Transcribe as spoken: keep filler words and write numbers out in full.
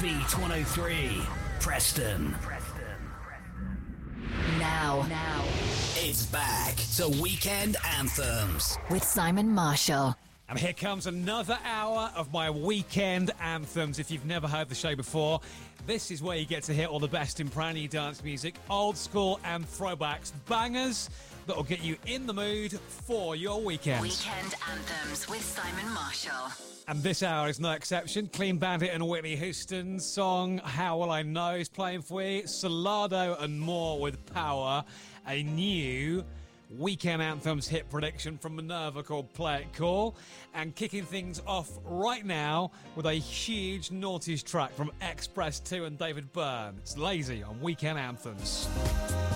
Beat one oh three, Preston. Now, now, It's back to Weekend Anthems. with Simon Marshall. And here comes another hour of my weekend anthems. If you've never heard the show before, this is where you get to hear all the best in brand new dance music, old school and throwbacks, bangers that will get you in the mood for your weekend. Weekend Anthems with Simon Marshall. And this hour is no exception. Clean Bandit and Whitney Houston's song How Will I Know is playing for you. Solardo and more with Power, a new Weekend Anthems hit prediction from Minerva called Play It Cool, and kicking things off right now with a huge noughties track from Express two and David Byrne. It's Lazy on Weekend Anthems.